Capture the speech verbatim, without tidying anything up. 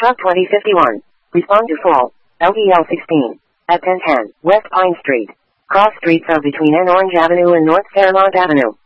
Truck twenty fifty-one. Respond to fall. L B L sixteen. At ten ten, West Pine Street. Cross streets are between N Orange Avenue and North Fairmont Avenue.